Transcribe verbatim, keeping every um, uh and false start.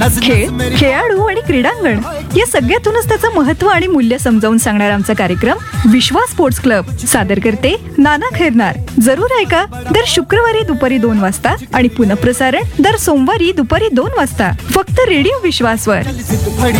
खेळ, खेळाडू आणि क्रीडांगण या सगळ्यातूनच त्याचं महत्त्व आणि मूल्य समजावून सांगणार आमचा कार्यक्रम विश्वास स्पोर्ट्स क्लब सादर करते नाना खैरनार. जरूर ऐका दर शुक्रवारी दुपारी दोन वाजता आणि पुनःप्रसारण दर सोमवारी दुपारी दोन वाजता फक्त रेडिओ विश्वासवर.